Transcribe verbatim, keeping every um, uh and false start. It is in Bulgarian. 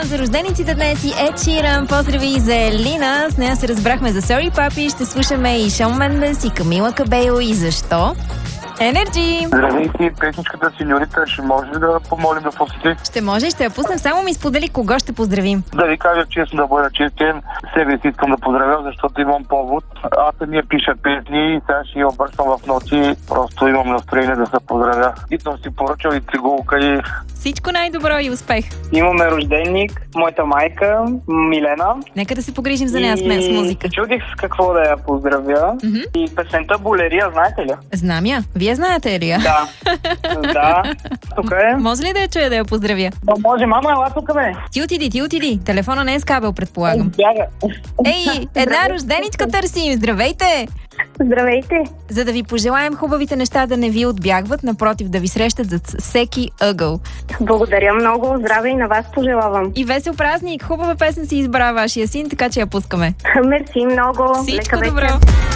за рождениците днес и Ed Sheeran. Поздрави за Елина. С нея се разбрахме за Sorry Papi. Ще слушаме и Шон Мендес, и Камила Кабело. И защо? Енерджи! Здравейте, песничката Синьорита, ще може ли да помолим да посети? Ще може, ще я пуснем. Само ми сподели кого ще поздравим. Да ви кажа честно, да бъда честен, себе си искам да поздравя, защото имам повод. Аз ми я пиша песни и сега ще я обръщам в ночи. Просто имам настроение да се поздравя. И съм си поръчал и цигулка и... Всичко най-добро и успех! Имаме рожденник, моята майка, Милена. Нека да се погрижим за нея с мен с музика. И чудих с какво да я поздравя. Mm-hmm. И песента Болерия, знаете ли? Знам я. Вие знаете ли я? Да. Да. Тук е. Може ли да я чуя да я поздравя? Да, може, мама, ела тук, бе. Ти отиди, ти отиди. Телефона не е с кабел, предполагам. Бяга. Ей, една рожденичка търсим. Здравейте! Здравейте! За да ви пожелаем хубавите неща да не ви отбягват, напротив, да ви срещат за всеки ъгъл. Благодаря много. Здраве и на вас пожелавам. И весел празник! Хубава песен си избра вашия син, така че я пускаме. Мерси много. Всичко Лека вечер. добро!